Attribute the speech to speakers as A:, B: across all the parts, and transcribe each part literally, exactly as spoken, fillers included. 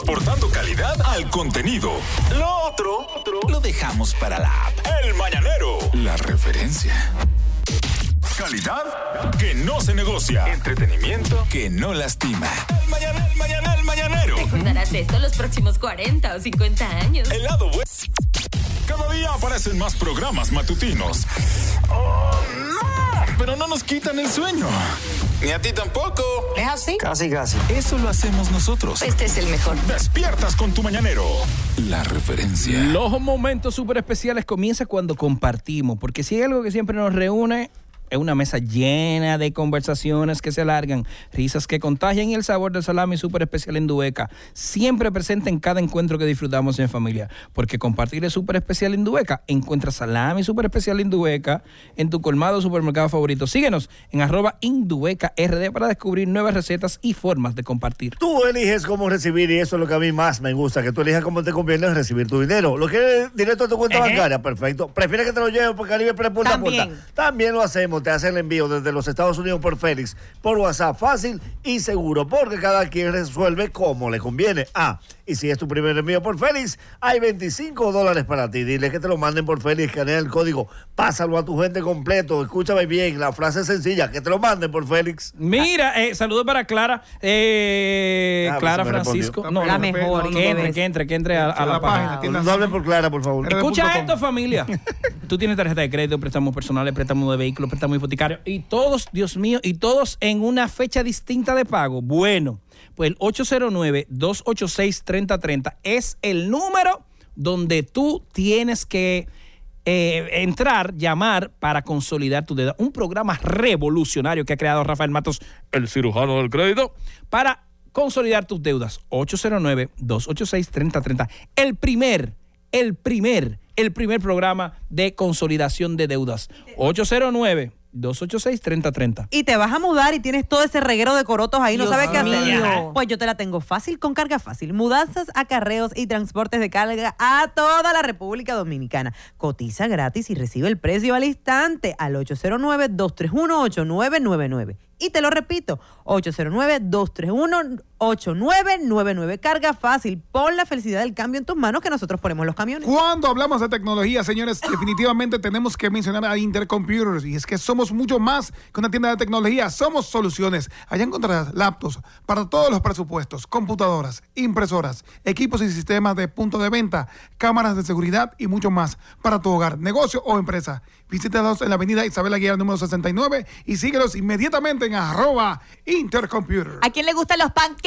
A: aportando calidad al contenido. Lo otro, otro lo dejamos para la app. El Mañanero, la referencia. Calidad que no se negocia. Entretenimiento que no lastima. El Mañanero, el Mañanero, el Mañanero.
B: Recordarás esto los próximos cuarenta o cincuenta años.
A: El lado bueno. Cada día aparecen más programas matutinos. Oh, no, pero no nos quitan el sueño. Ni a ti tampoco.
B: ¿Es así?
C: Casi, casi.
A: Eso lo hacemos nosotros.
B: Este es el mejor.
A: Despiertas con tu Mañanero. La referencia.
D: Los momentos súper especiales comienzan cuando compartimos, porque si hay algo que siempre nos reúne, es una mesa llena de conversaciones que se alargan, risas que contagian y el sabor del salami súper especial Indubeca, siempre presente en cada encuentro que disfrutamos en familia. Porque compartir es súper especial Indubeca. Encuentra salami súper especial Indubeca en tu colmado supermercado favorito. Síguenos en arroba Indubeca R D para descubrir nuevas recetas y formas de compartir.
E: Tú eliges cómo recibir y eso es lo que a mí más me gusta, que tú elijas cómo te conviene recibir tu dinero. ¿Lo quieres directo a tu cuenta uh-huh. bancaria? Perfecto. ¿Prefieres que te lo lleve por Caribe Express punta a punta? También lo hacemos. Te hace el envío desde los Estados Unidos por Félix, por WhatsApp, fácil y seguro, porque cada quien resuelve como le conviene. Ah, y si es tu primer envío por Félix, hay veinticinco dólares para ti. Dile que te lo manden por Félix, escanea el código, pásalo a tu gente completo. Escúchame bien, la frase es sencilla, que te lo manden por Félix.
D: Mira, eh, saludos para Clara, eh, ah, Clara Francisco.
F: No, la no, mejor.
D: No, que entre, que entre, que entre a, a la, la página.
E: página. No hablen por Clara, por favor.
D: Escucha esto, familia. Tú tienes tarjeta de crédito, préstamos personales, préstamos de vehículos, préstamos hipotecarios y todos, Dios mío, y todos en una fecha distinta de pago. Bueno, pues el ocho cero nueve, dos ocho seis, tres cero tres cero es el número donde tú tienes que eh, entrar, llamar para consolidar tu deuda. Un programa revolucionario que ha creado Rafael Matos, el cirujano del crédito, para consolidar tus deudas. ocho cero nueve, dos ocho seis, tres cero tres cero. El primer, el primer, el primer programa de consolidación de deudas. ocho cero nueve, dos ocho seis, tres cero tres cero.
F: Y te vas a mudar y tienes todo ese reguero de corotos ahí, Dios no sabes qué hacer.
B: mío.
F: Pues yo te la tengo fácil con Carga Fácil. Mudanzas, acarreos y transportes de carga a toda la República Dominicana. Cotiza gratis y recibe el precio al instante al ocho cero nueve, dos tres uno, ocho nueve nueve nueve. Y te lo repito, ocho cero nueve, dos tres uno, ocho nueve nueve nueve. Carga Fácil. Pon la felicidad del cambio en tus manos, que nosotros ponemos los camiones.
G: Cuando hablamos de tecnología, señores, definitivamente tenemos que mencionar a Intercomputers. Y es que somos mucho más que una tienda de tecnología. Somos soluciones. Allá encontrarás laptops para todos los presupuestos, computadoras, impresoras, equipos y sistemas de punto de venta, cámaras de seguridad y mucho más para tu hogar, negocio o empresa. Visítalos en la avenida Isabel Aguilar número sesenta y nueve y síguelos inmediatamente en arroba Intercomputer.
B: ¿A quién le gustan los pancakes?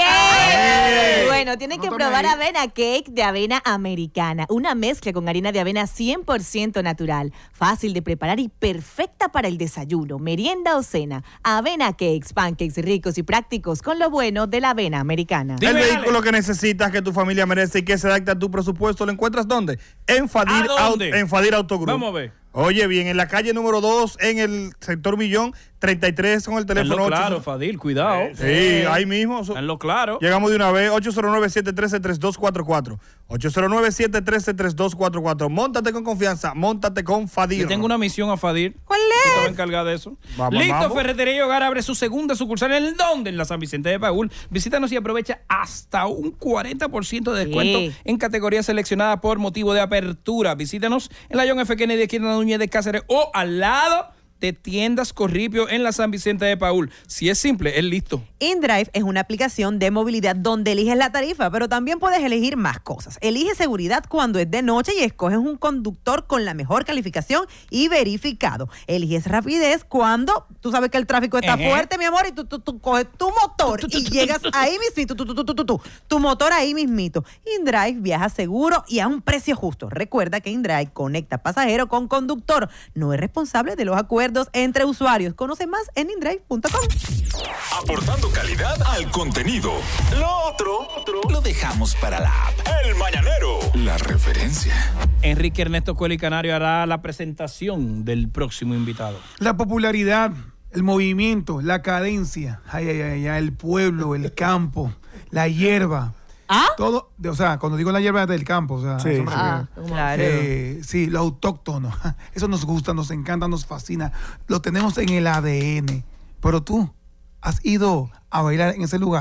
B: ¡Ay! Bueno, tienen que probar avena cake de avena americana. Una mezcla con harina de avena cien por ciento natural, fácil de preparar y perfecta para el desayuno, merienda o cena. Avena cakes, pancakes ricos y prácticos con lo bueno de la avena americana.
H: El vehículo que necesitas, que tu familia merece y que se adapta a tu presupuesto, ¿lo encuentras dónde? En Fadir,
D: ¿A
H: en Fadir Autogroup.
D: Vamos a ver.
H: Oye, bien, en la calle número dos, en el sector Millón, treinta y tres con el teléfono.
D: Tenlo claro, Fadil, cuidado.
H: Sí, sí, ahí mismo.
D: Tenlo claro.
H: Llegamos de una vez, ocho cero nueve, siete uno tres, tres dos cuatro cuatro. ocho cero nueve, siete uno tres, tres dos cuatro cuatro. Móntate con confianza, móntate con Fadir.
D: Yo tengo una misión a Fadir.
F: ¿Cuál es?
D: Te voy a encargar de eso.
H: Vamos,
D: Listo,
H: vamos.
D: Ferretería y Hogar abre su segunda sucursal. ¿En dónde? En la San Vicente de Paúl. Visítanos y aprovecha hasta un cuarenta por ciento de descuento
B: Sí.
D: en categorías seleccionadas por motivo de apertura. Visítanos en la John F. Kennedy, esquina de Núñez de Cáceres, o al lado de Tiendas Corripio en la San Vicente de Paúl. Si es simple, es listo.
F: InDrive es una aplicación de movilidad donde eliges la tarifa, pero también puedes elegir más cosas. Elige seguridad cuando es de noche y escoges un conductor con la mejor calificación y verificado. Eliges rapidez cuando tú sabes que el tráfico está
D: Ejé.
F: fuerte, mi amor, y tú, tú, tú coges tu motor y llegas ahí mismito, tú, tú, tú, tú, tú, tú, tu motor ahí mismito. InDrive viaja seguro y a un precio justo. Recuerda que InDrive conecta pasajero con conductor. No es responsable de los acuerdos entre usuarios. Conoce más en indrive punto com.
A: Aportando calidad al contenido. Lo otro, otro lo dejamos para la app. El Mañanero, la referencia.
D: Enrique Ernesto Cueli Canario hará la presentación del próximo invitado.
G: La popularidad, el movimiento, la cadencia, ay, ay, ay, ay, el pueblo, el campo, la hierba.
F: ¿Ah?
G: Todo, de- o sea, cuando digo la hierba del campo, o sea,
E: Sí,
G: eso me
E: sí.
F: Ah,
G: refiero.
F: claro.
G: Eh, sí, lo autóctono. Eso nos gusta, nos encanta, nos fascina. Lo tenemos en el A D N. Pero tú has ido a bailar en ese lugar.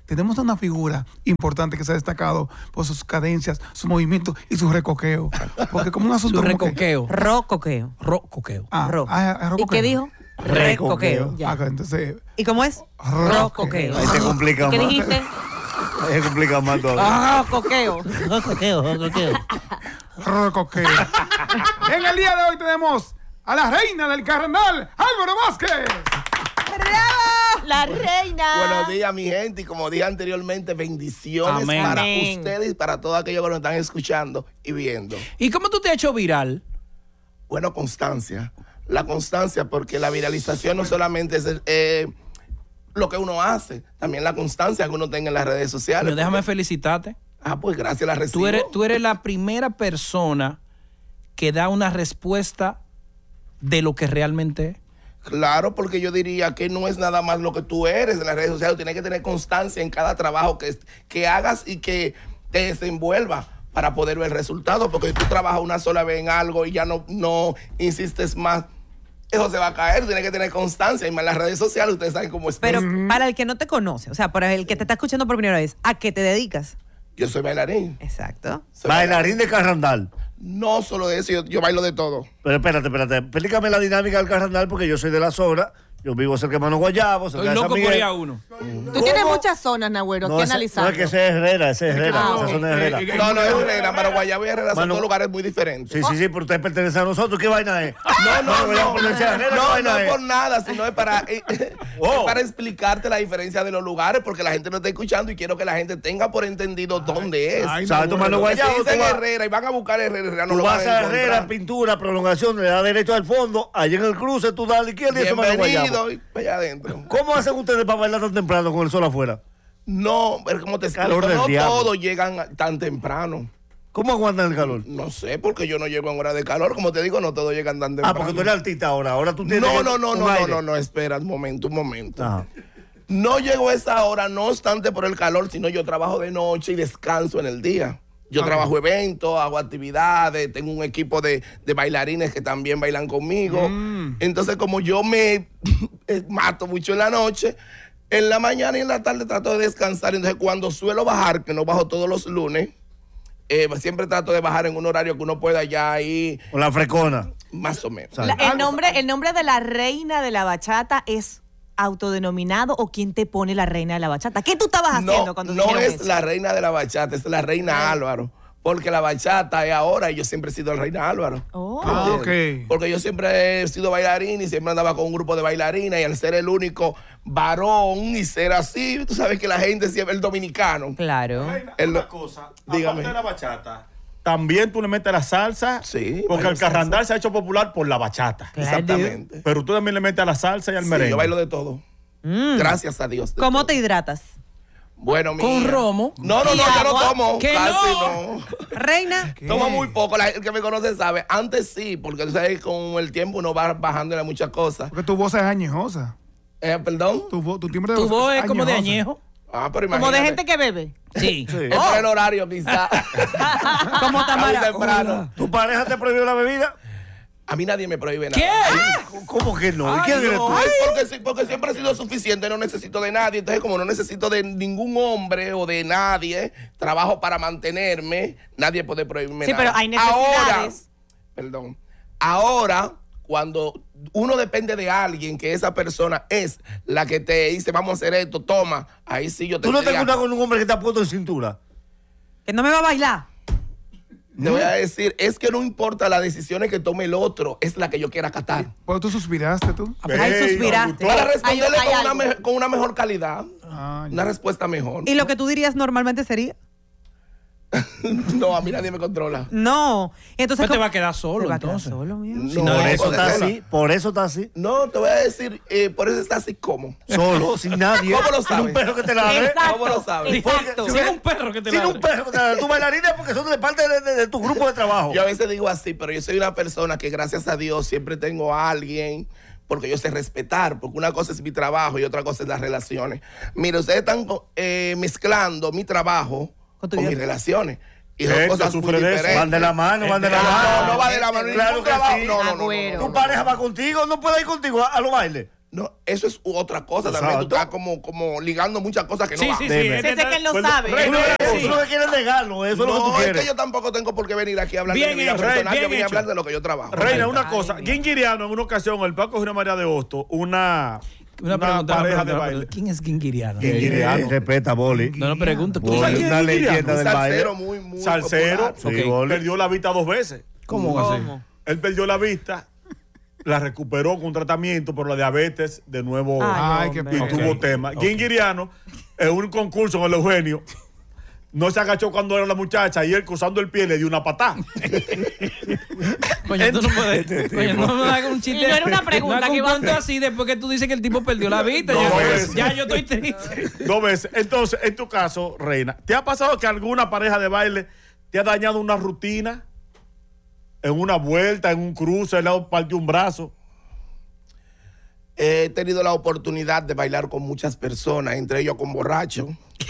G: tenemos una figura importante que se ha destacado por sus cadencias, su movimiento y su recoqueo. Porque como un asunto...
D: Su
G: como que-
D: recoqueo.
F: Rocoqueo.
D: Rocoqueo.
G: Ah,
F: Ro.
G: ah, ah,
B: ¿Y
G: recoqueo.
B: qué dijo?
F: Recoqueo.
B: Ya.
G: Ah, entonces...
F: ¿Y cómo es?
G: Rocoqueo.
E: Ahí se complica
B: ¿Qué
E: más.
B: dijiste?
E: Ahí se complica más todavía.
B: Ah, coqueo.
G: Recoqueo. En el día de hoy tenemos a la reina del carnaval, Álvaro Vázquez.
B: ¡Bravo! La reina.
C: Buenos días, mi gente. Y como dije anteriormente, bendiciones
D: Amén.
C: para
B: Amén.
C: ustedes y para todos aquellos que nos están escuchando y viendo.
D: ¿Y cómo tú te has hecho viral?
C: Bueno, constancia. La constancia, porque la viralización no solamente es eh, lo que uno hace, también la constancia que uno tenga en las redes sociales.
D: Pero déjame
C: porque-
D: felicitarte.
C: Ah, pues gracias, la recibo.
D: Tú eres, tú eres la primera persona que da una respuesta de lo que realmente es.
C: Claro, porque yo diría que no es nada más lo que tú eres en las redes sociales. Tienes que tener constancia en cada trabajo que, que hagas y que te desenvuelvas para poder ver el resultado. Porque si tú trabajas una sola vez en algo y ya no, no insistes más, eso se va a caer. Tienes que tener constancia. Y más en las redes sociales, ustedes saben cómo es.
F: Pero para el que no te conoce, o sea, para el que te está escuchando por primera vez, ¿a qué te dedicas?
C: Yo soy bailarín.
F: Exacto.
C: Soy
E: Bailarín de carrandal.
C: No solo de eso, yo, yo bailo de todo.
E: Pero espérate, espérate. Explícame la dinámica del carnaval porque yo soy de la zona. Yo vivo cerca de Mano Guayabo, cerca
D: Estoy
E: de San
D: loco por
E: Miguel.
D: ir a uno.
B: Tú tienes muchas zonas, Nagüero,
E: No,
B: que
E: ese-
B: analizar.
E: no, es que ese es Herrera, ese es Herrera.
B: Ah,
E: esa
B: ok.
E: zona es Herrera.
G: Eh, eh,
C: No, no es Herrera, pero Guayabo y Herrera son
E: Mano-
C: dos lugares muy diferentes.
E: Sí, sí, sí, pero usted pertenece a nosotros. ¿Qué vaina es?
C: No, no,
E: Mano Guayabo
C: no.
E: pertenece a Herrera, ¿qué
C: No,
E: vaina
C: no
E: es?
C: por nada, sino es para, eh,
E: Oh.
C: es para explicarte la diferencia de los lugares, porque la gente no está escuchando y quiero que la gente tenga por entendido dónde es.
G: ay,
E: O sea,
G: no,
E: tu Mano
C: Porque si
E: Guayabo, tú
C: dicen
E: vas,
C: Herrera y van a buscar Herrera, Herrera no
E: tú
C: lo van
E: vas
C: a
E: a Herrera,
C: encontrar.
E: pintura, prolongación, le da derecho al fondo, allí en el cruce tú das a la izquierda y eso es Mano Guayabo.
C: Bienvenido y allá adentro.
E: ¿Cómo hacen ustedes para bailar tan temprano con el sol afuera?
C: No, pero como te explico,
E: Calor del
C: no
E: diablo.
C: todos llegan tan temprano.
E: ¿Cómo aguantan el calor?
C: No sé, porque yo no llego en hora de calor. Como te digo, no todos llegan tan temprano.
E: Ah, porque tú eres artista ahora. Ahora tú tienes
C: No,
E: que-
C: no, no,
E: un
C: no, no,
E: aire.
C: no, no, espera un momento, un momento.
E: Ajá.
C: No llego a esa hora, no obstante por el calor, sino yo trabajo de noche y descanso en el día. Yo
G: Ok.
C: trabajo eventos, hago actividades, tengo un equipo de, de bailarines que también bailan conmigo.
G: Mm.
C: Entonces, como yo me eh, mato mucho en la noche, en la mañana y en la tarde trato de descansar. Entonces, cuando suelo bajar, que no bajo todos los lunes, eh, siempre trato de bajar en un horario que uno pueda ya ir
E: Con la frecona.
C: más o menos.
B: La- el, nombre, el nombre de la reina de la bachata es autodenominado o quién te pone la reina de la bachata. ¿Qué tú estabas haciendo
C: No,
B: cuando
C: no
B: dijeron
C: es
B: eso?
C: la reina de la bachata, es la reina Álvaro. Porque la bachata es ahora y yo siempre he sido el reina Álvaro.
B: Oh.
G: Ah, ok.
C: Porque yo siempre he sido bailarín y siempre andaba con un grupo de bailarinas y al ser el único varón y ser así, tú sabes que la gente siempre, el dominicano.
F: Claro.
C: El-
H: Una cosa,
C: Dígame.
H: aparte de la bachata, también tú le metes la salsa,
C: Sí,
H: porque
C: bailo
H: el carrandal se ha hecho popular por la bachata.
F: Claro.
C: Exactamente.
H: Pero tú también le metes a la salsa y al
C: Sí,
H: merengue.
C: yo bailo de todo.
F: Mm.
C: Gracias a Dios. de
F: ¿Cómo
C: todo.
F: te hidratas?
C: Bueno,
D: Con
C: mía.
D: romo.
C: No, no,
B: ¿Y
C: no, yo no
B: agua?
C: tomo.
D: ¿Que
C: Casi
D: no?
C: no.
F: Reina.
C: Tomo muy poco, la, el que me conoce sabe. Antes sí, porque tú sabes, con el tiempo uno va bajando muchas cosas.
G: Porque tu voz es añejosa.
C: Eh, ¿Perdón?
G: Tu, vo- tu timbre de
D: Tu voz es como de
G: añejosa.
D: añejo.
C: Ah, pero
B: Como de
C: imagínate.
B: gente que bebe.
D: Sí.
E: Sí.
C: Es por el horario, quizá.
F: Como
C: Muy
F: Tamara.
C: temprano.
E: ¿Tu pareja te prohibió la bebida?
C: A mí nadie me prohíbe nada.
D: ¿Qué?
E: ¿Cómo que no? ¿Y
C: Ay,
E: quién eres
C: no,
E: tú?
C: es porque, sí, porque siempre he sido suficiente, no necesito de nadie. Entonces, como no necesito de ningún hombre o de nadie, trabajo para mantenerme, nadie puede prohibirme
B: Sí,
C: nada.
B: pero hay necesidades.
C: Ahora, perdón. Ahora, cuando uno depende de alguien, que esa persona es la que te dice, vamos a hacer esto, toma, ahí sí yo te
E: ¿Tú no te
C: diría-
E: juntas con un hombre que te ha puesto en cintura?
F: Que no me va a bailar.
C: Te voy a decir, es que no importa las decisiones que tome el otro, es la que yo quiera acatar.
G: ¿Pues tú suspiraste tú?
F: Ay,
H: Ey,
F: suspiraste.
C: Para responderle
B: hay
C: con, una
B: algo.
C: me- con una mejor calidad,
G: Ah, ya.
C: una respuesta mejor.
F: ¿Y lo que tú dirías normalmente sería?
C: No, a mí nadie me controla.
F: No. Entonces,
D: Pues te
F: ¿cómo-
D: va a quedar solo,
F: Te va a quedar
D: entonces.
F: solo, mijo.
C: No,
D: no,
E: Por eso
C: porque-
E: está así, por eso está así.
C: No, te voy a decir, eh, por eso está así como.
E: Solo, sin nadie.
C: ¿Cómo lo
E: Sin un
C: sabes?
E: perro que te ladre.
B: Exacto.
C: ¿Cómo lo sabes?
B: Exacto.
D: Sin un perro que te
E: Sin
D: ladre.
E: un perro que te ladre. Tus bailarines porque son de parte de, de- de tu grupo de trabajo.
C: Yo a veces digo así, pero yo soy una persona que gracias a Dios siempre tengo a alguien porque yo sé respetar, porque una cosa es mi trabajo y otra cosa es las relaciones. Mire, ustedes están eh, mezclando mi trabajo
F: Con
C: con,
F: tu vida.
C: mis relaciones. Y
H: Gente
C: son cosas muy
H: sufre de eso.
C: diferentes.
E: Van de la mano, van de la
C: No,
E: mano.
C: no va de la mano.
E: Claro
C: ningún
E: que
C: trabajo.
E: sí.
C: No, no, no, no,
B: Agüero.
C: no,
E: ¿Tu
C: no.
E: pareja va contigo? ¿No puede ir contigo a, a los bailes?
C: No, eso es otra cosa. Exacto. También tú estás como, como ligando muchas cosas que no
D: sí,
C: van.
D: Sí, sí, sí. Es
B: que, que él lo
E: pues,
B: sabe.
E: Rey, no, sí. Tú no quieres negarlo, eso no, es lo que tú quieres.
C: Es que yo tampoco tengo por qué venir aquí a hablar
D: bien
C: de mi vida
D: hecho,
C: personal.
D: bien
C: yo vine a
D: hecho.
C: hablar de lo que yo trabajo.
H: Reina, una cosa. Guinguiriano, en una ocasión, el Paco José María de Hosto, una...
D: Una,
H: una
D: pregunta,
H: pareja
D: una pregunta,
H: de baile.
D: ¿Quién es Guinguiriano?
H: Guinguiriano.
E: Respeta, Boli.
D: No, no pregunto.
E: Boli,
D: ¿Quién es
E: una leyenda del baile.
C: Salsero muy, muy
H: Salsero.
C: popular.
E: Sí,
H: Okay.
E: Boli.
H: Perdió la vista dos veces.
D: ¿Cómo así?
H: Él perdió la vista, la recuperó con un tratamiento por la diabetes, de nuevo
G: Ay, qué
H: y
G: pena.
H: tuvo
D: Ok,
H: tema.
D: ok.
H: Guinguiriano, en un concurso con el Eugenio, no se agachó cuando era la muchacha y él cruzando el pie le dio una patada.
D: Coño, tú no puedes. Coño, no me hagas un chiste.
B: Y no era una pregunta
D: no hagas
B: que
D: un
B: iba a
D: cuento
B: hacer.
D: así después que tú dices que el tipo perdió la vista.
H: No,
D: ya,
H: es-
D: ya yo estoy triste.
H: Dos veces. Entonces, en tu caso, Reina, ¿te ha pasado que alguna pareja de baile te ha dañado una rutina? En una vuelta, en un cruce, le ha partido un brazo.
C: He tenido la oportunidad de bailar con muchas personas, entre ellos con borrachos.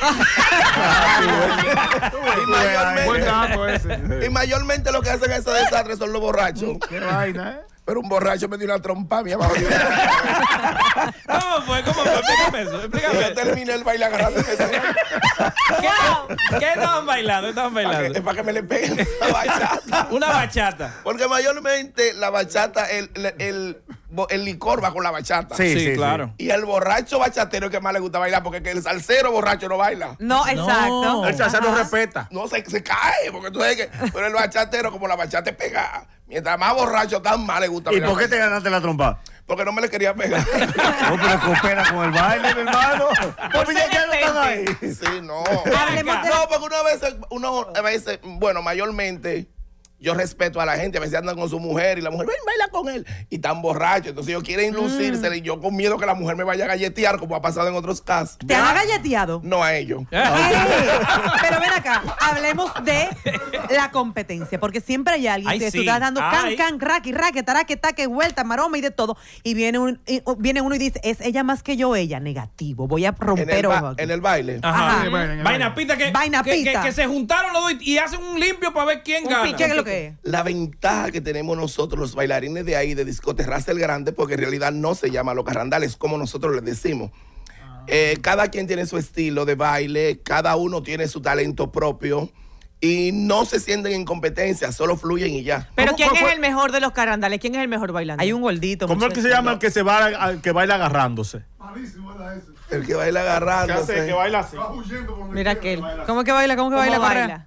C: y, mayormente,
G: Buen dato ese.
C: y mayormente lo que hacen esos desastres son los borrachos.
G: Qué vaina, ¿eh?
C: Pero un borracho me dio una trompa a mí abajo.
D: ¿Cómo fue? ¿Cómo fue? Explícame eso. Explícame
C: Yo
D: eso.
C: terminé el baile agarrando ese.
D: ¿Qué, ¿Qué estaban bailando? Estaban
C: Para que,
D: bailando.
C: para que me le peguen la bachata.
D: Una bachata.
C: Porque mayormente la bachata, el, el, el, el licor va con la bachata.
E: Sí,
D: Sí,
E: sí,
D: claro.
C: Y el borracho bachatero es que más le gusta bailar, porque que el salsero borracho no baila.
F: No, exacto.
H: El salsero
F: Ajá.
H: respeta.
C: No, se, se cae, porque tú sabes que. Pero el bachatero, como la bachata es pegada, mientras más borracho, tan más le gusta
E: ¿Y
C: bailar.
E: por qué te ganaste la trompa?
C: Porque no me le quería pegar.
E: No, pero coopera con el baile, mi hermano. Pues ya ya no están ahí.
C: Sí, no.
F: Hablemos de-
C: No, porque una vez, uno a veces, bueno, mayormente, yo respeto a la gente, a veces andan con su mujer y la mujer, ven, baila con él, y tan borracho. Entonces ellos quieren lucirse y yo con miedo que la mujer me vaya a galletear, como ha pasado en otros casos.
F: ¿Te han galleteado?
C: No a ellos.
F: Ey, pero ven acá, hablemos de la competencia, porque siempre hay alguien
D: Ay,
F: que
D: sí.
F: tú estás dando can,
D: Ay.
F: can, raqui, raque, taraque, taque, vuelta, maroma y de todo, y viene, un, y, o viene uno y dice, es ella más que yo, ella, negativo, voy a
C: En el,
F: romper
C: ba-
F: ojo aquí.
C: en el baile.
D: Ajá.
F: Ajá.
G: Sí, vaina, en el
D: Vaina
G: baile.
D: pita que,
F: Vaina
D: que, que-
F: pita.
D: que se juntaron los dos y, y hacen un limpio para ver quién
F: Un
D: gana.
F: pique, ¿qué es lo que es?
C: La ventaja que tenemos nosotros, los bailarines de ahí, de Discoterraza el Grande, porque en realidad no se llama Los Carrandales, como nosotros les decimos. Eh, cada quien tiene su estilo de baile, cada uno tiene su talento propio y no se sienten en competencia, solo fluyen y ya.
B: Pero
G: ¿Cómo-
B: ¿quién
G: cuál
B: es
G: fue?
B: el mejor de los carandales? ¿Quién es el mejor bailando?
F: Hay un gordito.
H: ¿Cómo es que se
F: muchacho.
H: llama el que se va a- que baila agarrándose?
C: El que baila
H: ¿Qué hace?
C: agarrándose.
H: Que baila así.
B: Mira aquel.
F: ¿Cómo es que baila? ¿Cómo que
B: ¿Cómo
F: baila? Correa?
B: baila?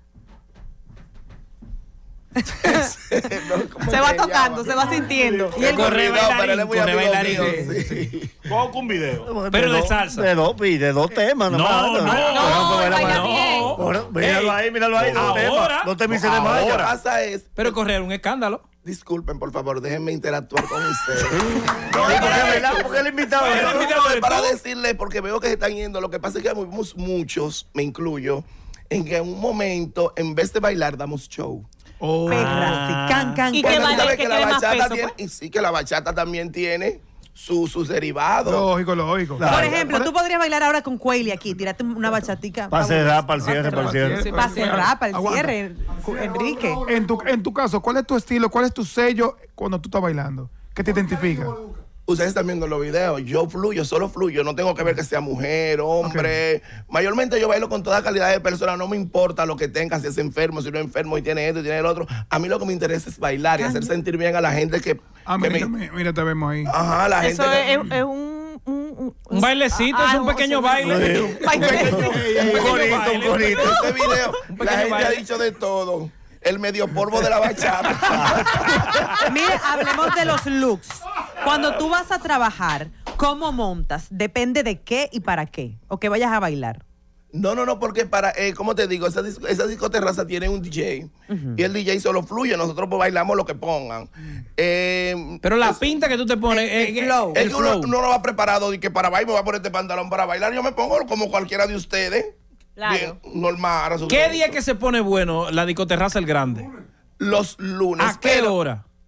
C: No, ¿cómo
B: Se va
C: que
B: tocando,
C: llama?
B: se va sintiendo.
C: Y él
D: Corre bailarín,
C: pero él es muy
D: corre
C: amigo
D: bailarín.
C: mío, sí.
H: Cojo un video.
D: Pero de
E: dos-
D: salsa.
E: De dos, y de dos temas,
D: No,
E: nomás.
D: no,
B: no,
E: pues,
B: baila
E: baila-
B: bien.
E: Ahora, Míralo
D: Ey,
E: ahí, míralo ahí. Dos
D: ahora.
E: temas. No te mises de
C: Lo
E: más.
C: que pasa es,
D: Pero correr un escándalo.
C: disculpen por favor, déjenme interactuar con ustedes.
E: No, ¿por qué, verdad? ¿Por qué el invitado?
D: Pero
C: No,
D: mira,
C: no,
D: pero
C: para
D: tú-
C: decirle, porque veo que se están yendo, lo que pasa es que habemos muchos, me incluyo, en que en un momento, en vez de bailar, damos show.
G: Oh.
F: Perra, sí, can, can,
B: ¿Y
F: can.
B: qué
C: Porque tú
B: baile-
C: sabes
B: qué
C: que la
B: tiene más
C: bachata
B: peso,
C: tiene,
B: pues?
C: y sí que la bachata también tiene su- sus derivados.
G: Lógico, lógico.
F: Por ejemplo, tú podrías bailar ahora con Cueli aquí, tírate una bachatica.
E: Para cerrar, para el cierre,
G: cerrar,
E: para el cierre.
G: sí.
F: Para cerrar, para el
G: Aguanta.
F: cierre, Enrique.
G: En tu, en tu caso, ¿cuál es tu estilo? ¿Cuál es tu sello cuando tú estás bailando? ¿Qué te identifica?
C: Ustedes están viendo los videos, yo fluyo, solo fluyo, no tengo que ver que sea mujer, hombre. Mayormente yo bailo con toda calidad de persona, no me importa lo que tenga, si es enfermo, si no es enfermo y tiene esto y tiene el otro. A mí lo que me interesa es bailar y hacer sentir bien a la gente que...
G: Ah,
C: que
G: mira,
C: me-
G: mira, mira, te vemos ahí.
C: Ajá, la
B: Eso
C: gente...
B: es,
C: que-
B: es- es un, un,
D: Un bailecito, es un
B: algo,
D: pequeño
B: sí,
D: baile.
B: un bailecito.
E: Un corito, un corito.
C: Este video, la
D: pequeño
C: gente ha
D: baile.
C: dicho de todo. El medio polvo de la bachata.
F: Mire, hablemos de los looks. Cuando tú vas a trabajar, ¿cómo montas? Depende de qué y para qué. O que vayas a bailar.
C: No, no, no, porque para, eh, como te digo, esa, disco- esa discoterraza tiene un D J y el D J solo fluye, nosotros pues bailamos lo que pongan. Eh,
D: Pero la
C: es-
D: pinta que tú te pones.
F: El- el
D: eh,
F: flow.
C: es
D: el
C: que uno,
D: flow.
C: uno no va preparado y que para bailar me va a poner este pantalón para bailar. Yo me pongo como cualquiera de ustedes.
B: Claro.
C: Bien, normal. a su
D: ¿Qué
C: tiempo.
D: día que se pone bueno la discoterraza el grande?
C: Los lunes.
D: ¿A qué
C: pero
D: hora?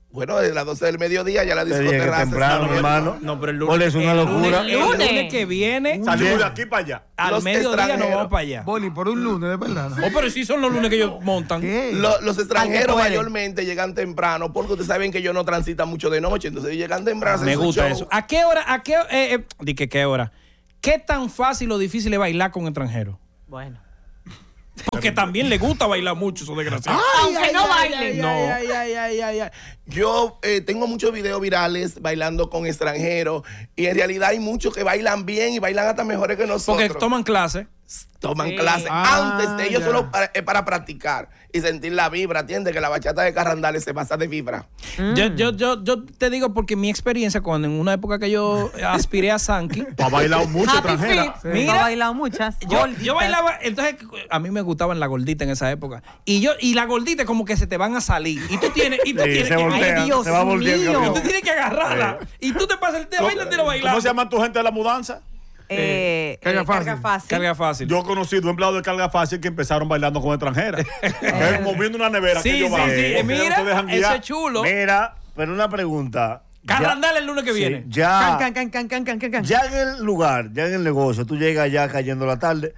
C: Bueno, desde las doce del mediodía ya la discoteca
E: temprano, mi hermano.
D: No, pero el lunes
E: es una locura.
D: El lunes, el lunes que viene.
H: Salimos de aquí para allá.
D: Al
C: Los
D: mediodía nos vamos para allá.
G: Boli, por un lunes, de verdad.
D: Oh, pero sí son los lunes que ellos montan.
G: ¿Qué?
C: Lo- los extranjeros
F: puede.
C: mayormente llegan temprano porque ustedes saben que ellos no transitan mucho de noche, entonces ellos llegan temprano. hacen
D: Me
C: su
D: gusta
C: show.
D: eso. ¿A qué hora? ¿A qué eh, eh, di que qué hora? ¿Qué tan fácil o difícil es bailar con extranjeros?
B: Bueno.
D: Porque también le gusta bailar mucho, esos desgraciados.
B: Aunque no bailen.
C: Ay,
D: No.
C: ay, ay, ay, ay, ay. Yo eh, tengo muchos videos virales bailando con extranjeros y en realidad hay muchos que bailan bien y bailan hasta mejores que nosotros.
D: Porque toman clase.
C: Toman
B: Sí.
C: clases
G: Ah,
C: antes de ellos
G: ya.
C: solo para, es para practicar y sentir la vibra. Entiende que la bachata de Carrandales se pasa de vibra.
D: Yo, yo, yo, yo te digo porque mi experiencia, cuando en una época que yo aspiré a Sanky,
H: Tú has bailado mucho
B: Happy
H: extranjera.
B: feet.
F: Mira,
D: Mira,
F: bailado muchas.
D: yo,
F: Gorditas.
D: yo bailaba, entonces a mí me gustaban la gordita en esa época. Y yo, y la gordita como que se te van a salir. Y tú tienes, y tú
E: Sí,
D: tienes
E: se
D: que.
E: voltea,
D: Ay, Dios
E: se va volteando.
D: mío. Y tú tienes que agarrarla. Y tú te pasas el te baila entero bailando.
H: ¿Cómo se llama tu gente de la mudanza?
F: Eh,
G: Carga
F: eh,
G: fácil.
F: Carga fácil.
D: Carga fácil.
H: Yo he conocido empleados de carga fácil que empezaron bailando con extranjeras. Es moviendo una nevera
D: Sí,
H: que ellos
D: sí,
H: van.
D: sí.
H: porque
D: Mira,
H: no se dejan
D: eso
H: guiar.
D: es chulo.
E: Mira, pero una pregunta.
D: Carrandal el lunes que
E: Sí,
D: viene.
E: ya,
F: Can, can, can, can, can, can, can.
E: ya en el lugar, ya en el negocio, tú llegas ya cayendo la tarde.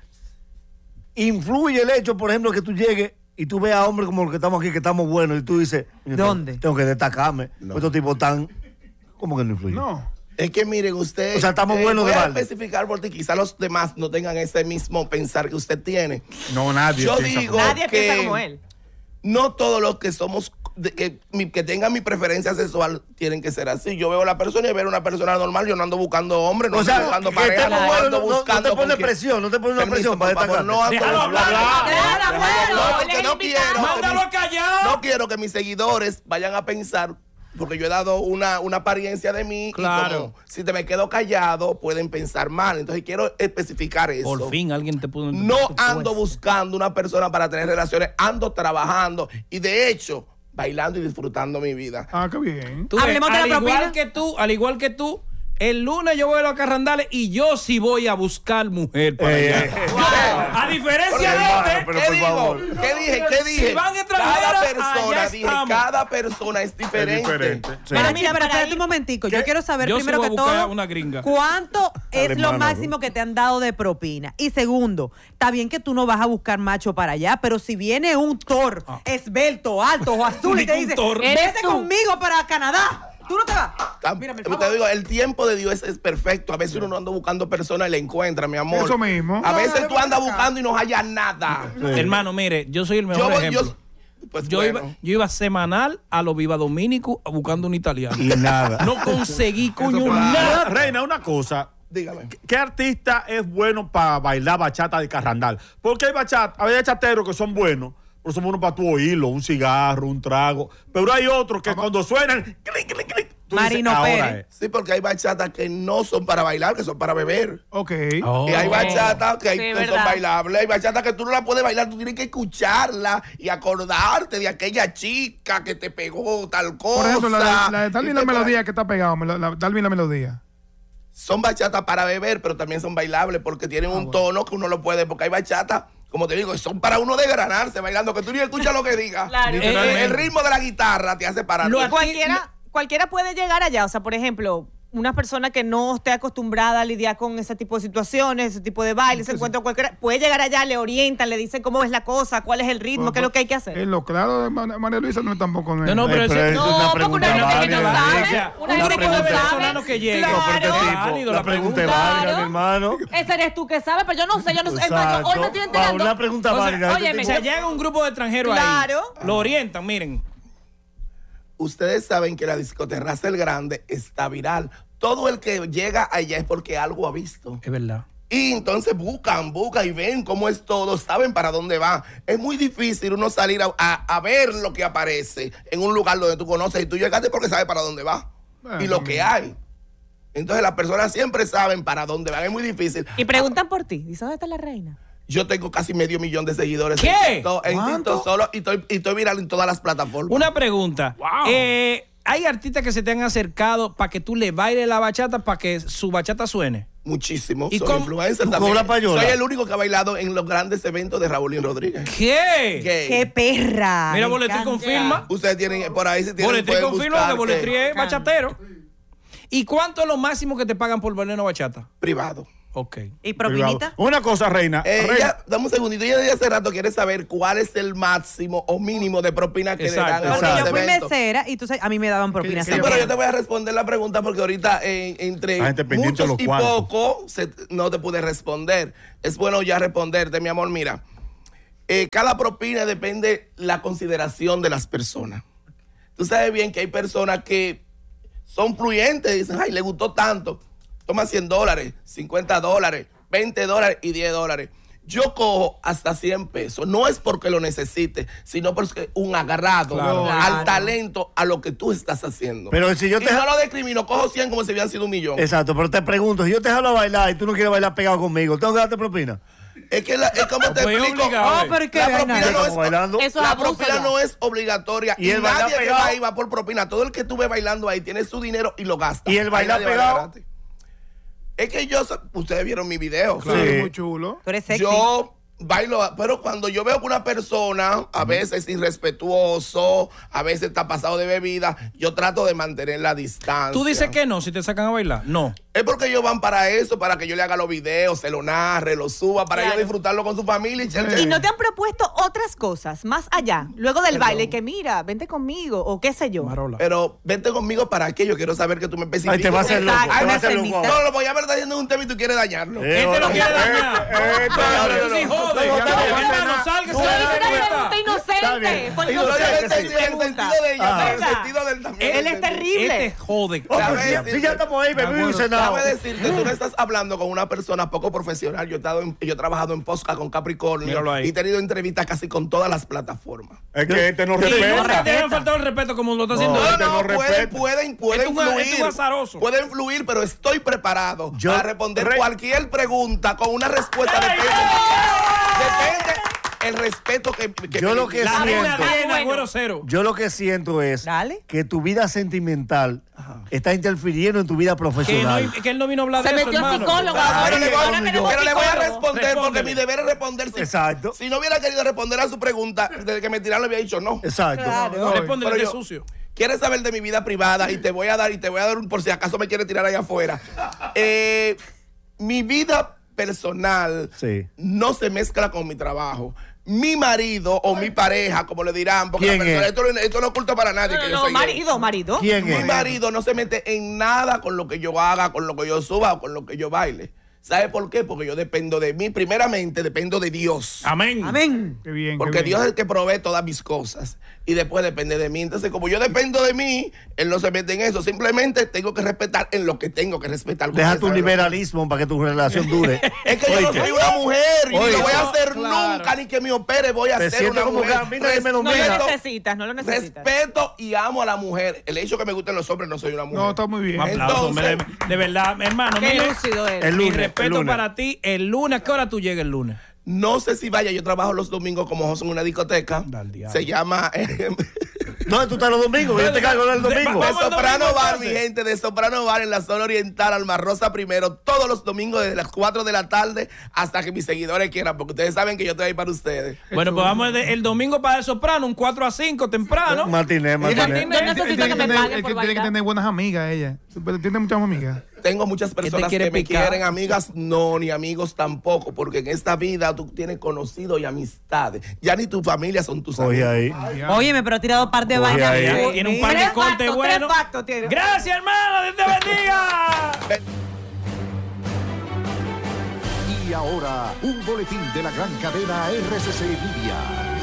E: Influye el hecho, por ejemplo, que tú llegues y tú veas a hombres como los que estamos aquí, que estamos buenos, y tú dices,
F: ¿Dónde?
E: Tengo que destacarme.
C: No.
E: Estos tipos tan. ¿Cómo que no influye?
G: No.
C: Es que miren, usted.
E: O sea, estamos buenos
C: voy
E: de
C: a
E: balde.
C: especificar porque quizá los demás no tengan ese mismo pensar que usted tiene.
H: No, nadie.
C: Yo
H: piensa
C: digo
H: como-
B: Nadie
C: que
B: piensa como él.
C: no todos los que somos, de- que, mi- que tengan mi preferencia sexual tienen que ser así. Yo veo a la persona y veo a una persona normal. Yo no ando buscando hombres, no
E: O
C: ando
E: sea,
C: buscando
E: que
C: pareja,
E: estemos
C: no
E: buenos,
C: ando
E: no- no
C: buscando.
E: te pone
C: con quién-
E: presión, no te pone una
C: Permiso,
E: presión para
C: por favor,
E: destacarte.
C: no ando
D: Déjalo
C: buscando.
D: hablar.
B: Claro, bueno,
C: No,
B: él
C: porque
B: es
C: no
B: invitado.
C: quiero que
D: Mándalo
C: mis-
D: callado.
C: No quiero que mis seguidores vayan a pensar, porque yo he dado una, una apariencia de mí.
D: Claro.
C: Y como si te me quedo callado, pueden pensar mal. Entonces quiero especificar eso.
D: Por fin alguien te puso en tu-
C: No
D: tu
C: ando
D: puesto.
C: buscando una persona para tener relaciones, ando trabajando y de hecho bailando y disfrutando mi vida.
G: Ah, qué bien.
D: Tú ves,
F: Hablemos de la
D: al igual
F: propina.
D: que tú, al igual que tú, el lunes yo voy a los Carrandales y yo sí voy a buscar mujer para
E: Eh,
D: allá.
E: eh,
D: Yo, a diferencia
E: hermano,
D: de usted,
E: pero
C: ¿Qué
E: por
C: digo?
E: favor.
C: ¿Qué dije? ¿Qué dije?
D: Si van extranjeras,
C: cada
D: allá
C: persona, dije,
D: estamos.
C: cada persona es diferente.
H: Es diferente.
E: Sí.
F: Pero
B: Para
F: mira,
B: ir
F: pero
B: para
F: espérate
B: ahí.
F: un momentico. Yo
H: ¿Qué?
F: quiero saber
D: Yo sí
F: primero
D: voy a
F: que
D: buscar
F: todo
D: una gringa.
F: cuánto es lo
E: Alemana,
F: máximo que te han dado de propina. Y segundo, está bien que tú no vas a buscar macho para allá, pero si viene un Thor esbelto, alto o azul y te
D: Ningún
F: dice,
D: Thor.
F: vete
B: Eres tú.
F: conmigo para Canadá, tú no te vas.
C: Tam-
F: Mírame,
C: Te
F: vamos.
C: digo, el tiempo de Dios es perfecto. A veces uno no anda buscando personas y la encuentra, mi amor.
G: Eso mismo.
C: A veces
F: No,
C: tú
F: no,
C: andas
F: no, no.
C: buscando y no hallas nada.
D: hermano, mire, yo soy el mejor
C: Yo voy,
D: ejemplo.
C: yo, pues
D: Yo,
C: bueno.
D: iba, yo iba semanal a los Viva Domínico buscando un italiano.
E: Y nada.
D: No conseguí, coño,
G: pasa.
D: nada.
H: Reina, una cosa.
C: Dígame.
H: ¿Qué artista es bueno para bailar bachata de Carrandal? Porque hay bachata, hay bachateros que son buenos, pero son buenos para tu oírlo, un cigarro, un trago. Pero hay otros que cuando suenan, clic, clic, clic, tú dices,
F: Marino
H: ahora
F: Pérez.
H: es.
C: Sí, porque hay bachatas que no son para bailar, que son para beber.
G: Ok.
D: Oh.
C: Y hay bachatas que, hay-
B: Sí,
C: que son
B: verdad.
C: bailables. Hay bachatas que tú no la puedes bailar, tú tienes que escucharla y acordarte de aquella chica que te pegó tal cosa.
G: Por ejemplo, la de, la de Darwin
C: Y
G: la
C: te-
G: melodía que está pegado. me lo- la- Darwin la melodía.
C: Son bachatas para beber, pero también son bailables porque tienen
G: Ah,
C: un tono que uno lo puede, porque hay bachatas, como te digo, son para uno desgranarse bailando, que tú ni escuchas lo que diga.
B: Claro.
C: El- el, el ritmo de la guitarra te hace parar.
D: Lo-
B: Cualquiera, cualquiera puede llegar allá. O sea, por ejemplo, una persona que no esté acostumbrada a lidiar con ese tipo de situaciones, ese tipo de baile, ese encuentro cualquiera, puede llegar allá, le orientan, le dicen cómo es la cosa, cuál es el ritmo, qué es lo que hay que hacer.
G: En lo claro de Ma- María Luisa no es tampoco.
D: No, no,
E: Ay,
D: pero
E: pero
D: ese-
E: eso es
B: No,
E: una
B: porque
E: pregunta
B: una gente que no
E: válida.
B: sabe,
D: O sea,
B: una
D: un
B: gente
D: grupo
B: que
D: de
B: no sabe.
D: venezolanos que llegue.
B: Claro.
D: pero
E: Este tipo,
D: válido,
E: la pregunta es
B: Claro.
E: válida, mi hermano.
B: Ese eres tú que sabes, pero yo no sé, yo no sé. Hermano, hoy me
E: Exacto.
B: estoy enterando.
E: Una pregunta
D: O sea,
E: válida.
B: oye,
E: Este
B: me-
D: O
E: tipo-
D: sea, llega un grupo de extranjeros
B: Claro.
D: ahí. Lo orientan, miren.
C: Ustedes saben que la discoterraza El Grande está viral. Todo el que llega allá es porque algo ha visto.
D: Es verdad.
C: Y entonces buscan, buscan y ven cómo es todo, saben para dónde va. Es muy difícil uno salir a, a- a ver lo que aparece en un lugar donde tú conoces y tú llegaste porque sabes para dónde va y lo que hay. Entonces las personas siempre saben para dónde van, es muy difícil.
B: Y preguntan por ti. Dice, ¿dónde está la reina?
C: Yo tengo casi medio millón de seguidores
D: ¿Qué?
C: en TikTok, en
G: ¿Cuánto?
C: TikTok solo y estoy, y estoy viral en todas las plataformas.
D: Una pregunta. Eh, ¿Hay artistas que se te han acercado para que tú le bailes la bachata para que su bachata suene?
C: Muchísimo.
D: ¿Y
C: soy
D: cómo-
C: influencer
E: tú
C: también.
E: cobras payola?
C: Soy el único que ha bailado en los grandes eventos de Raulín Rodríguez.
D: ¿Qué?
C: Gay.
F: ¡Qué perra!
D: Mira,
F: Me
D: Boletri
F: encanta.
D: confirma.
C: Ustedes tienen por ahí si tienen
D: Boletri
C: pueden
D: confirma
C: buscar
D: que Boletri
C: que-
D: es bachatero. ¿Y cuánto es lo máximo que te pagan por bailar una bachata?
C: privado.
D: Ok.
F: ¿Y propinita?
H: Una cosa, Reina.
C: Eh,
H: Reina,
C: ella, dame un segundito, ella de hace rato quiere saber cuál es el máximo o mínimo de propina que
D: Exacto.
C: le dan a
F: Porque
C: los
F: yo fui
C: eventos.
F: mesera y tú sabes, a mí me daban propinas.
C: Sí,
G: Sí,
C: pero
F: también.
C: yo te voy a responder la pregunta porque ahorita eh, entre
H: La gente pendiente de
C: muchos
H: los
C: y
H: cuartos.
C: poco se- no te pude responder. Es bueno ya responderte, mi amor. Mira, eh, cada propina depende la consideración de las personas. Tú sabes bien que hay personas que son fluyentes, dicen, ay, le gustó tanto. Toma cien dólares, cincuenta dólares, veinte dólares y diez dólares. Yo cojo hasta cien pesos. No es porque lo necesite, sino porque un agarrado
D: Claro.
C: al
F: Claro.
C: talento, a lo que tú estás haciendo.
E: Pero si yo
C: y
E: te-
C: no lo discrimino, cojo cien como si hubieran sido un millón.
E: Exacto, pero te pregunto, si yo te jalo a bailar y tú no quieres bailar pegado conmigo, ¿tengo que darte propina?
C: Es que la- es como te
D: Pues
C: explico.
D: obligado,
F: Oh,
D: eh.
F: pero es que
C: La
F: vaina.
C: propina no
E: Como
C: es,
E: bailando.
B: Eso es
C: la
B: abuso
C: propina
B: ya.
C: no es obligatoria.
E: Y
C: Y,
E: el bailar
C: nadie que
E: pegado.
C: va ahí va por propina. Todo el que tú ves bailando ahí tiene su dinero y lo gasta.
E: ¿Y el
C: Ahí
E: bailar
C: nadie baila
E: pegado?
C: gratis. Es que yo, so- ustedes vieron mi video.
G: Sí,
E: Sí.
G: muy chulo.
F: Tú eres sexy.
C: Yo bailo, pero cuando yo veo que una persona a veces es irrespetuoso, a veces está pasado de bebida, yo trato de mantener la distancia.
D: ¿Tú dices que no si te sacan a bailar? No.
C: Es porque ellos van para eso, para que yo le haga los videos, se lo narre, lo suba, para
B: Claro.
C: ellos disfrutarlo con su familia. Y,
B: Y no te han propuesto otras cosas más allá, luego del baile, que mira, vente conmigo o qué sé yo.
D: Marola.
C: Pero vente conmigo para que yo quiero saber que tú me especificas.
E: Ay, te va a hacer loco,
F: Exacto,
E: te va a
F: una
E: hacer loco.
F: cenita.
C: No, lo voy a ver haciendo un tema y tú quieres dañarlo.
E: Eh,
D: Este lo
E: eh,
D: quiere
E: eh,
D: dañar.
E: eh,
D: No,
E: no,
D: pero
E: no,
D: tú sí
E: no,
D: jodes.
E: no, no, no,
D: Hermano,
E: no,
D: sálgase
E: no,
D: de
B: Pero
D: la
B: es una
D: cuenta.
B: pregunta
E: Está bien.
B: inocente. Fue
E: Y no
C: No,
E: sé
C: en
B: inocente
C: el,
E: que
C: sentido,
B: tu
C: en el
B: pregunta.
C: sentido de ella,
E: Ah.
C: pero en el sentido del también.
B: Él es terrible.
D: Este jode.
E: Oh, pues,
C: ¿Sabes?
E: si, si ya estamos ahí, bebí un senado.
C: Déjame decirte, tú no estás hablando con una persona poco profesional. Yo he, estado en- yo he trabajado en Posca con Capricornio
D: Míralo ahí.
C: y he tenido entrevistas casi con todas las plataformas.
H: es que este no
D: Y no
H: respeta.
D: te han faltado el respeto como lo está haciendo
H: No,
D: él.
H: este
C: No, no,
H: no
C: pueden,
H: respeta.
C: pueden, pueden
D: Es un- es un
C: fluir.
D: azaroso.
C: Pueden fluir, pero estoy preparado
E: Yo-
C: para responder
H: Rey-
C: cualquier pregunta con una respuesta.
D: ¡Ey,
C: Depende,
D: ey!
C: depende el respeto que, que
E: Yo
C: me
E: lo que
C: diga.
D: La
E: siento.
D: arena llena,
B: Bueno.
D: güero cero.
E: Yo lo que siento es
F: Dale.
E: que tu vida sentimental está interfiriendo en tu vida
D: Que, no,
E: profesional.
D: que él no vino a hablar
B: Se
D: de eso,
B: metió
D: hermano.
B: psicólogo
E: Ay,
B: ahora.
C: Pero le voy,
B: ahora
E: yo-
B: tenemos
C: pero le voy a
B: psicólogo.
C: responder porque
D: Respóndele.
C: mi deber es responder. Si,
E: Exacto.
C: si no hubiera querido responder a su pregunta, desde que me tiraron le había dicho no.
E: Exacto.
F: Claro.
D: Respóndele
C: Pero
D: de
C: yo-
D: sucio.
C: ¿Quieres saber de mi vida privada? Y te voy a dar, y te voy a dar un por si acaso me quiere tirar allá afuera. Eh, mi vida personal
E: Sí.
C: no se mezcla con mi trabajo. Mi marido o mi pareja, como le dirán, porque la
E: ¿Quién
C: persona-
E: es?
C: esto, no- esto no oculta para nadie.
B: No,
C: que
B: no,
C: yo
B: no,
C: soy gay.
B: marido, marido.
E: ¿Quién
C: Mi
E: es?
C: marido no se mete en nada con lo que yo haga, con lo que yo suba o con lo que yo baile. ¿Sabe por qué? Porque yo dependo de mí. Primeramente, dependo de Dios.
D: Amén.
F: Amén.
G: Qué bien. qué
C: Porque
G: bien.
C: Dios es el que provee todas mis cosas. Y después depende de mí. Entonces, como yo dependo de mí, Él no se mete en eso. Simplemente tengo que respetar en lo que tengo que respetar.
E: Deja
C: Porque
E: tu
C: sabe lo que-
E: liberalismo para que tu relación dure.
C: Es que yo no
E: Oíste.
C: soy una mujer. Y ni
E: Oye.
C: lo voy a hacer
D: Claro.
C: nunca, ni que me opere. Voy a
E: Te
C: ser
E: siento
C: una
E: como
C: mujer.
E: que a mí nadie me
B: No lo
E: domina.
B: necesitas, no lo necesitas.
C: Respeto y amo a la mujer. El hecho que me gusten los hombres, no soy una mujer.
G: No, está muy bien.
D: Un aplauso,
C: Entonces-
D: hombre, de, de verdad, hermano.
B: Qué
D: mire,
B: lúcido eres.
E: El
D: mi
E: lunes,
D: respeto
E: el lunes.
D: para ti. El lunes, ¿a qué hora tú llegas el lunes?
C: No sé si vaya, yo trabajo los domingos como host en una discoteca.
D: Dale, diablo.
C: Se llama eh,
E: ¿Dónde tú estás los domingos? Yo te cargo el domingo.
C: de
D: Vamos al
C: Soprano
D: domingo,
C: Bar, mi
D: entonces.
C: gente, de Soprano Bar en la zona oriental, Alma Rosa primero, todos los domingos desde las cuatro de la tarde hasta que mis seguidores quieran, porque ustedes saben que yo estoy ahí para ustedes.
D: Bueno, pues vamos de- el domingo para el soprano, un cuatro a cinco temprano.
E: Matiné,
G: Ella-
E: matiné.
B: Yo
G: él
B: necesito
G: tiene
B: que me
G: tener-
B: paguen
G: él
B: por
G: tiene que
B: bailar.
G: tener buenas amigas ella. Pero tiene muchas amigas.
C: Tengo muchas personas
D: quiere
C: que me
D: picar.
C: quieren, amigas no, ni amigos tampoco, porque en esta vida tú tienes conocidos y amistades. Ya ni tu familia son tus
E: Oye
C: amigos.
E: ahí.
F: Óyeme, pero ha tirado par de
E: Oye,
F: vainas.
E: ahí.
D: Ya,
F: Uy,
D: tiene un
F: mira.
D: par de
B: Tres
D: cortes
B: factos,
D: buenos.
B: tres factos tiene.
D: Gracias, hermano. Dios te bendiga.
I: Y ahora, un boletín de la gran cadena R C C Media.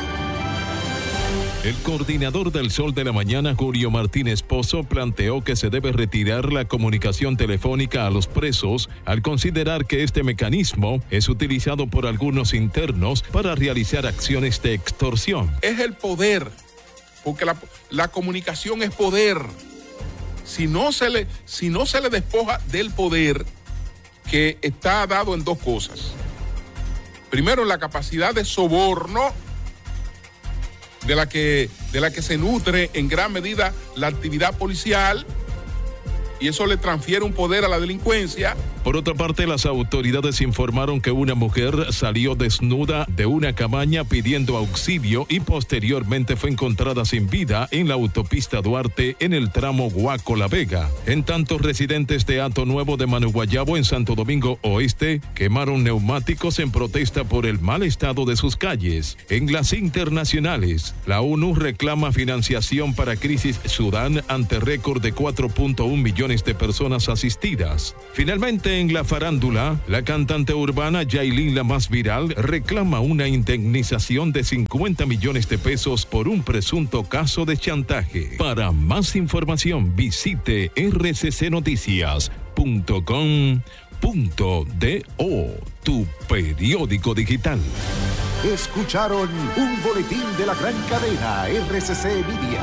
J: El coordinador del Sol de la Mañana, Julio Martínez Pozo, planteó que se debe retirar la comunicación telefónica a los presos al considerar que este mecanismo es utilizado por algunos internos para realizar acciones de extorsión.
K: Es el poder, porque la, la comunicación es poder. Si no se le, si no se le despoja del poder que está dado en dos cosas. Primero, la capacidad de soborno de la que, de la que se nutre en gran medida la actividad policial, y eso le transfiere un poder a la delincuencia.
J: Por otra parte, las autoridades informaron que una mujer salió desnuda de una cabaña pidiendo auxilio y posteriormente fue encontrada sin vida en la autopista Duarte en el tramo Guaco-La Vega. En tanto, residentes de Hato Nuevo de Manuguayabo en Santo Domingo Oeste quemaron neumáticos en protesta por el mal estado de sus calles. En las internacionales, la ONU reclama financiación para crisis Sudán ante récord de cuatro punto uno millones de personas asistidas. Finalmente, en la farándula, la cantante urbana Yailin, la más viral, reclama una indemnización de cincuenta millones de pesos por un presunto caso de chantaje. Para más información, visite r c c noticias punto com punto do, tu periódico digital.
I: Escucharon un boletín de la gran cadena R C C Media.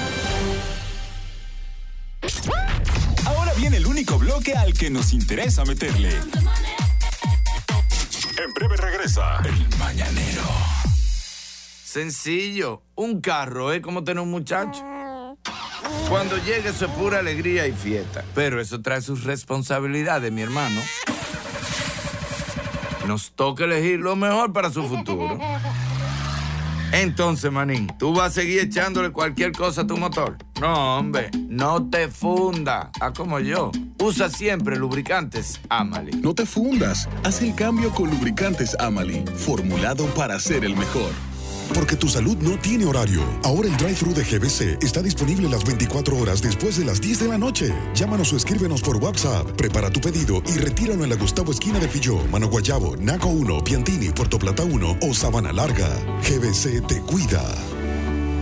A: Ahora viene el único bloque al que nos interesa meterle. En breve regresa El Mañanero.
L: Sencillo, un carro es como tener un muchacho. Cuando llegue eso es pura alegría y fiesta. Pero eso trae sus responsabilidades, mi hermano. Nos toca elegir lo mejor para su futuro. Entonces, manín, ¿tú vas a seguir echándole cualquier cosa a tu motor? No, hombre, no te funda. Haz como yo. Usa siempre lubricantes Amali.
M: No te fundas. Haz el cambio con lubricantes Amali, formulado para ser el mejor.
N: Porque tu salud no tiene horario. Ahora el drive-thru de G B C está disponible las veinticuatro horas después de las diez de la noche. Llámanos o escríbenos por WhatsApp. Prepara tu pedido y retíralo en la Gustavo esquina de Filló, Manuguayabo, Naco uno, Piantini, Puerto Plata uno o Sabana Larga. G B C te cuida.